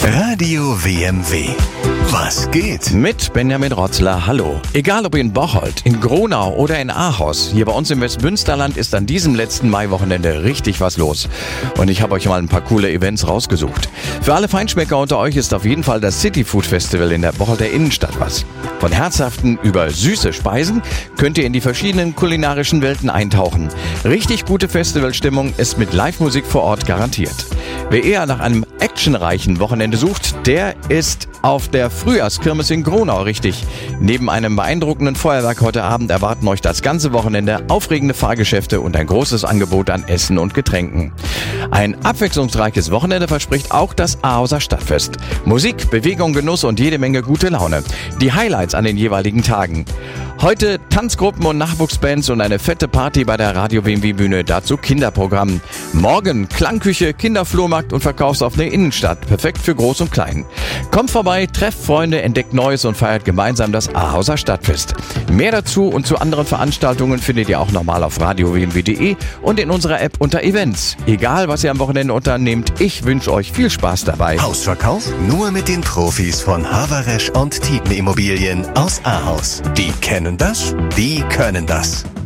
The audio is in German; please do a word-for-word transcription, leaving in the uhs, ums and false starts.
Radio W M W. Was geht? Mit Benjamin Rotzler, hallo. Egal ob in Bocholt, in Gronau oder in Ahaus, hier bei uns im Westmünsterland ist an diesem letzten Maiwochenende richtig was los. Und ich habe euch mal ein paar coole Events rausgesucht. Für alle Feinschmecker unter euch ist auf jeden Fall das City Food Festival in der Bocholter Innenstadt was. Von herzhaften über süße Speisen könnt ihr in die verschiedenen kulinarischen Welten eintauchen. Richtig gute Festivalstimmung ist mit Live-Musik vor Ort garantiert. Wer eher nach einem actionreichen Wochenende sucht, der ist auf der Frühjahrskirmes in Gronau richtig. Neben einem beeindruckenden Feuerwerk heute Abend erwarten euch das ganze Wochenende aufregende Fahrgeschäfte und ein großes Angebot an Essen und Getränken. Ein abwechslungsreiches Wochenende verspricht auch das Ahauser Stadtfest. Musik, Bewegung, Genuss und jede Menge gute Laune. Die Highlights an den jeweiligen Tagen. Heute Tanzgruppen und Nachwuchsbands und eine fette Party bei der Radio W M W Bühne, dazu Kinderprogramm. Morgen Klangküche, Kinderflohmarkt und verkaufsoffene Innenstadt, perfekt für Groß und Klein. Kommt vorbei, trefft Freunde, entdeckt Neues und feiert gemeinsam das Ahauser Stadtfest. Mehr dazu und zu anderen Veranstaltungen findet ihr auch nochmal auf radio w m w punkt d e und in unserer App unter Events. Egal, was ihr am Wochenende unternehmt, ich wünsche euch viel Spaß dabei. Hausverkauf? Nur mit den Profis von Haverresch und Tieten Immobilien aus Ahaus. Die kennen das, die können das.